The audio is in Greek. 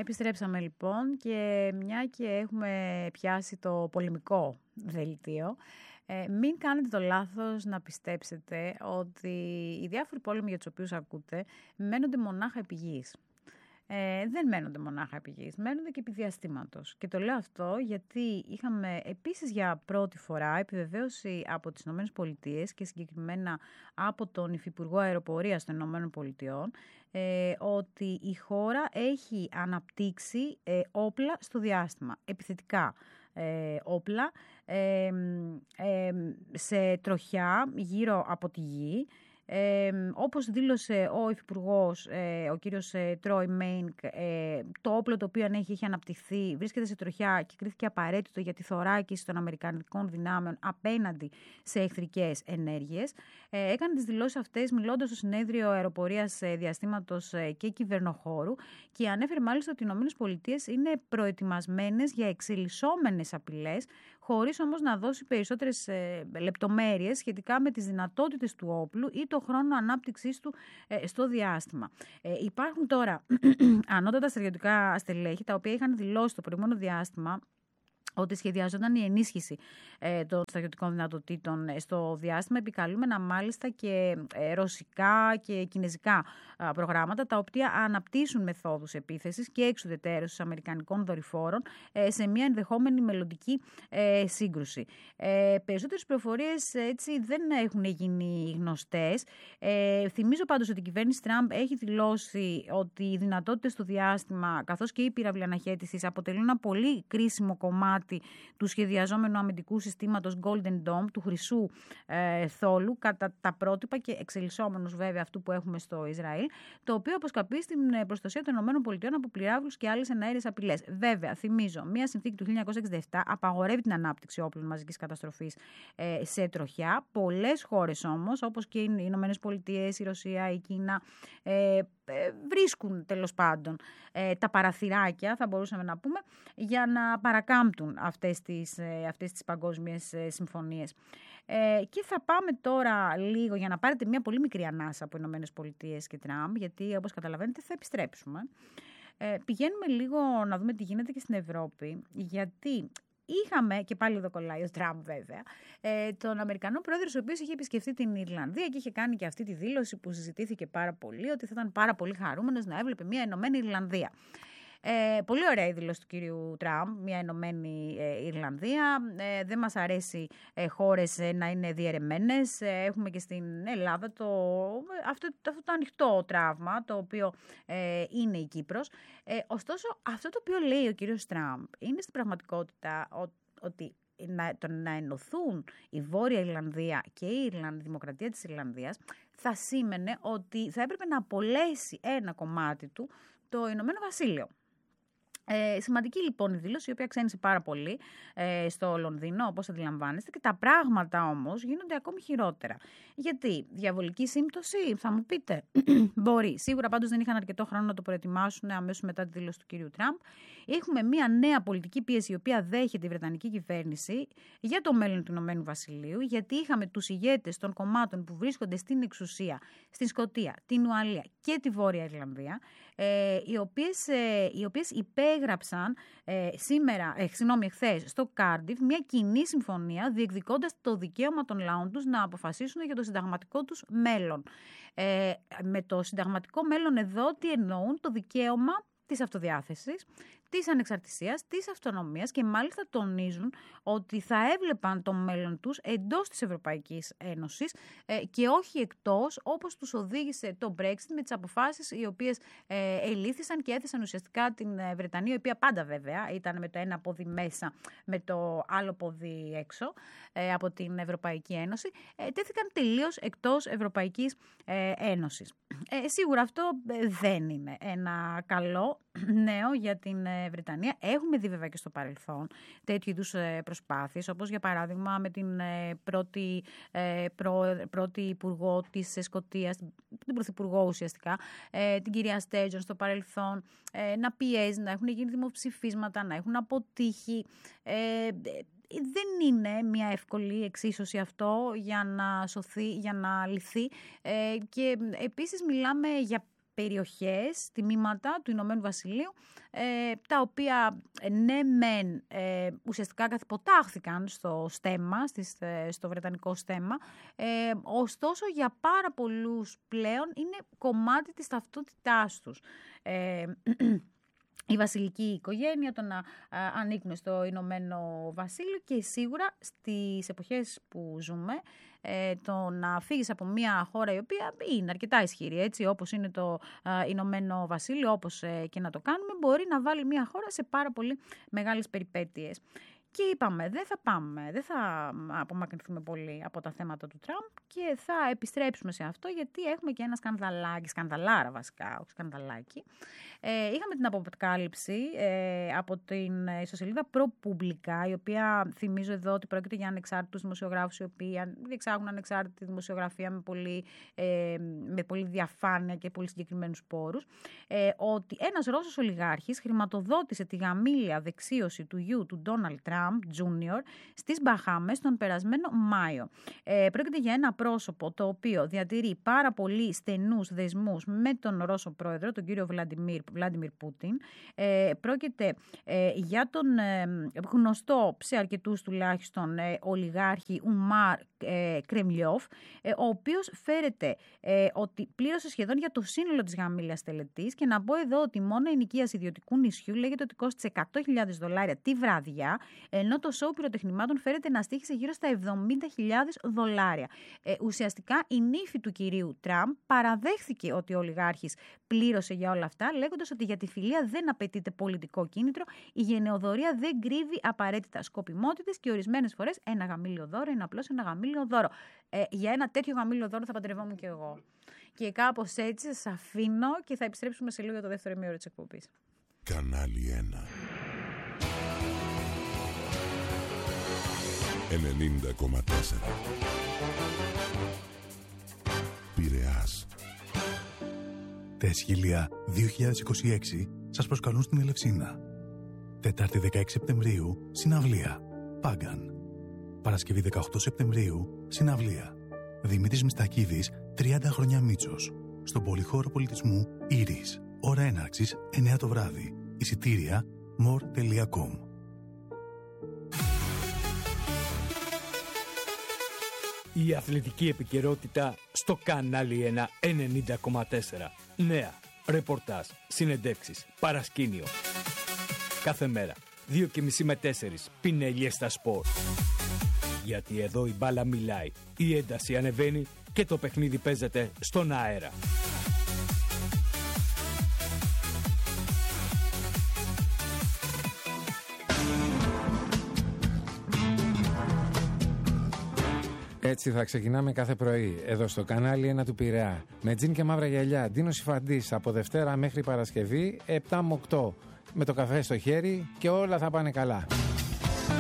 Επιστρέψαμε λοιπόν και μια και έχουμε πιάσει το πολεμικό δελτίο, μην κάνετε το λάθος να πιστέψετε ότι οι διάφοροι πόλεμοι για τους οποίους ακούτε μένονται μονάχα επί γης. Δεν μένονται μονάχα επί γης, μένονται και επί διαστήματος. Και το λέω αυτό γιατί είχαμε επίσης για πρώτη φορά επιβεβαίωση από τις ΗΠΑ και συγκεκριμένα από τον Υφυπουργό Αεροπορίας των ΗΠΑ ότι η χώρα έχει αναπτύξει όπλα στο διάστημα, επιθετικά όπλα σε τροχιά γύρω από τη γη. Όπως δήλωσε ο Υφυπουργός, ο κύριος Τρόι Μέινκ, το όπλο το οποίο έχει αναπτυχθεί βρίσκεται σε τροχιά και κρίθηκε απαραίτητο για τη θωράκιση των αμερικανικών δυνάμεων απέναντι σε εχθρικές ενέργειες. Έκανε τις δηλώσεις αυτές μιλώντας στο συνέδριο αεροπορίας διαστήματος και κυβερνοχώρου και ανέφερε μάλιστα ότι οι ΗΠΑ είναι προετοιμασμένες για εξελισσόμενες απειλές, χωρίς όμως να δώσει περισσότερες λεπτομέρειες σχετικά με τις δυνατότητες του όπλου ή το χρόνο ανάπτυξής του στο διάστημα. Υπάρχουν τώρα ανώτατα στρατιωτικά στελέχη, τα οποία είχαν δηλώσει το προηγούμενο διάστημα ότι σχεδιάζονταν η ενίσχυση των στρατιωτικών δυνατοτήτων στο διάστημα, επικαλούμενα μάλιστα και ρωσικά και κινεζικά προγράμματα, τα οποία αναπτύσσουν μεθόδους επίθεσης και εξουδετέρωσης αμερικανικών δορυφόρων σε μια ενδεχόμενη μελλοντική σύγκρουση. Περισσότερες πληροφορίες έτσι δεν έχουν γίνει γνωστές. Θυμίζω πάντως ότι η κυβέρνηση Τραμπ έχει δηλώσει ότι οι δυνατότητες στο διάστημα, καθώς και η πυραυλή αναχέτησης, αποτελούν ένα πολύ κρίσιμο κομμάτι του σχεδιαζόμενου αμυντικού συστήματος Golden Dome, του χρυσού θόλου, κατά τα πρότυπα και εξελισσόμενους βέβαια αυτού που έχουμε στο Ισραήλ, το οποίο αποσκαπεί στην προστασία των ΗΠΑ από πυράβλους και άλλες εναέριες απειλές. Βέβαια, θυμίζω, μια συνθήκη του 1967 απαγορεύει την ανάπτυξη όπλων μαζικής καταστροφής σε τροχιά. Πολλές χώρες όμως, όπως και οι ΗΠΑ, η Ρωσία, η Κίνα, βρίσκουν τέλος πάντων τα παραθυράκια, θα μπορούσαμε να πούμε, για να παρακάμπτουν αυτές τις παγκόσμιες συμφωνίες. Και θα πάμε τώρα λίγο για να πάρετε μια πολύ μικρή ανάσα από ΗΠΑ και Τραμπ, γιατί όπως καταλαβαίνετε θα επιστρέψουμε. Πηγαίνουμε λίγο να δούμε τι γίνεται και στην Ευρώπη, γιατί είχαμε, και πάλι εδώ κολλάει ο Τραμπ βέβαια, τον Αμερικανό πρόεδρο, ο οποίος είχε επισκεφτεί την Ιρλανδία και είχε κάνει και αυτή τη δήλωση που συζητήθηκε πάρα πολύ, ότι θα ήταν πάρα πολύ χαρούμενος να έβλεπε μια ενωμένη Ιρλανδία. Πολύ ωραία η δήλωση του κύριου Τραμπ, μια ενωμένη Ιρλανδία. Δεν μας αρέσει χώρες να είναι διαιρεμένες. Έχουμε και στην Ελλάδα αυτό το ανοιχτό τραύμα, το οποίο είναι η Κύπρος. Ωστόσο, αυτό το οποίο λέει ο κύριος Τραμπ είναι στην πραγματικότητα ότι να ενωθούν η Βόρεια Ιρλανδία και η Δημοκρατία της Ιρλανδίας θα σήμαινε ότι θα έπρεπε να απολέσει ένα κομμάτι του το Ηνωμένο Βασίλειο. Σημαντική λοιπόν η δήλωση, η οποία ξένησε πάρα πολύ στο Λονδίνο, όπως αντιλαμβάνεστε, και τα πράγματα όμως γίνονται ακόμη χειρότερα. Γιατί διαβολική σύμπτωση, θα μου πείτε, μπορεί. Σίγουρα πάντως δεν είχαν αρκετό χρόνο να το προετοιμάσουν αμέσως μετά τη δήλωση του κυρίου Τραμπ. Έχουμε μια νέα πολιτική πίεση, η οποία δέχεται η Βρετανική κυβέρνηση για το μέλλον του Ηνωμένου Βασιλείου, γιατί είχαμε τους ηγέτες των κομμάτων που βρίσκονται στην εξουσία, στην Σκωτία, την Ουαλία και τη Βόρεια Ιρλανδία, οι οποίες υπέγραψαν εχθές στο Κάρντιφ μια κοινή συμφωνία διεκδικώντας το δικαίωμα των λαών τους να αποφασίσουν για το συνταγματικό τους μέλλον. Με το συνταγματικό μέλλον εδώ τι εννοούν? Το δικαίωμα της αυτοδιάθεσης, της ανεξαρτησίας, της αυτονομίας, και μάλιστα τονίζουν ότι θα έβλεπαν το μέλλον τους εντός της Ευρωπαϊκής Ένωσης και όχι εκτός, όπως τους οδήγησε το Brexit με τις αποφάσεις οι οποίες ελήφθησαν και έθεσαν ουσιαστικά την Βρετανία, η οποία πάντα βέβαια ήταν με το ένα πόδι μέσα, με το άλλο πόδι έξω από την Ευρωπαϊκή Ένωση, τέθηκαν τελείως εκτός Ευρωπαϊκής Ένωσης. Σίγουρα αυτό δεν είναι ένα καλό νέο για την Βρετανία. Έχουμε δει βέβαια και στο παρελθόν τέτοιου είδους προσπάθειες, όπως για παράδειγμα με την πρώτη υπουργό της Σκωτίας, την πρωθυπουργό ουσιαστικά, την κυρία Στέρτζον στο παρελθόν, να πιέζει, να έχουν γίνει δημοψηφίσματα, να έχουν αποτύχει. Δεν είναι μια εύκολη εξίσωση αυτό για να σωθεί, για να λυθεί, και επίσης μιλάμε για περιοχές, τμήματα του Ηνωμένου Βασιλείου, τα οποία ναι μεν ουσιαστικά καθυποτάχθηκαν στο στέμμα, στο βρετανικό στέμμα, ωστόσο για πάρα πολλούς πλέον είναι κομμάτι της ταυτότητάς τους. Η βασιλική οικογένεια, το να ανήκουν στο Ηνωμένο Βασίλειο, και σίγουρα στις εποχές που ζούμε, το να φύγεις από μια χώρα η οποία είναι αρκετά ισχυρή, έτσι, όπως είναι το Ηνωμένο Βασίλειο, όπως και να το κάνουμε, μπορεί να βάλει μια χώρα σε πάρα πολύ μεγάλες περιπέτειες. Και είπαμε, δεν θα απομακρυνθούμε πολύ από τα θέματα του Τραμπ και θα επιστρέψουμε σε αυτό, γιατί έχουμε και ένα σκανδαλάρα βασικά, όχι σκανδαλάκι. Είχαμε την αποκάλυψη από την ιστοσελίδα ProPublica, η οποία θυμίζω εδώ ότι πρόκειται για ανεξάρτητους δημοσιογράφους, οι οποίοι διεξάγουν ανεξάρτητη δημοσιογραφία με πολύ διαφάνεια και πολύ συγκεκριμένους πόρους, ότι ένας Ρώσος ολιγάρχης χρηματοδότησε τη γαμήλια δεξίωση του γιου του Ντόναλντ Τραμπ Jr. στις Μπαχάμες τον περασμένο Μάιο. Πρόκειται για ένα πρόσωπο το οποίο διατηρεί πάρα πολύ στενούς δεσμούς με τον Ρώσο πρόεδρο, τον κύριο Βλάντιμιρ Πούτιν. Πρόκειται για τον γνωστό σε αρκετούς τουλάχιστον ολιγάρχη Ουμάρ Κρεμλιόφ, ο οποίος φέρεται ότι πλήρωσε σχεδόν για το σύνολο της γαμήλιας τελετής, και να πω εδώ ότι μόνο η ενοικίαση ιδιωτικού νησιού λέγεται ότι κόστησε $100,000 τη βραδιά, ενώ το σοου πυροτεχνημάτων φέρεται να στοίχησε γύρω στα $70,000. Ουσιαστικά η νύφη του κυρίου Τραμπ παραδέχθηκε ότι ο ολιγάρχης πλήρωσε για όλα αυτά, λέγοντας ότι για τη φιλία δεν απαιτείται πολιτικό κίνητρο, η γενεοδωρία δεν κρύβει απαραίτητα σκοπιμότητες και ορισμένες φορές ένα γαμήλιο δώρο είναι απλώς ένα γαμήλιο δώρο. Για ένα τέτοιο γαμήλιο δώρο θα παντρευόμουν και εγώ. Και κάπως έτσι σας αφήνω και θα επιστρέψουμε σε λίγο για το δεύτερο ημίωρο της εκπομπής. Κανάλι 1 90,4 Πειραιάς. Τα Εσχήλια 2026 σας προσκαλούν στην Ελευσίνα. Τετάρτη 16 Σεπτεμβρίου, συναυλία Πάγκαν. Παρασκευή 18 Σεπτεμβρίου, συναυλία Δημήτρης Μιστακίδης, 30 χρόνια Μίτσος, στον Πολυχώρο Πολιτισμού Ήρης. Ώρα έναρξης 9 το βράδυ. Εισιτήρια more.com. Η αθλητική επικαιρότητα στο κανάλι 1 90,4. Νέα, ρεπορτάζ, συνεντεύξεις, παρασκήνιο. Κάθε μέρα, 2:30 με 4, πινελιές στα σπορ. Γιατί εδώ η μπάλα μιλάει, η ένταση ανεβαίνει και το παιχνίδι παίζεται στον αέρα. Έτσι θα ξεκινάμε κάθε πρωί, εδώ στο κανάλι 1 του Πειραιά. Με τζιν και μαύρα γυαλιά, Ντίνος Ιφαντής, από Δευτέρα μέχρι Παρασκευή, 7 με 8. Με το καφέ στο χέρι και όλα θα πάνε καλά.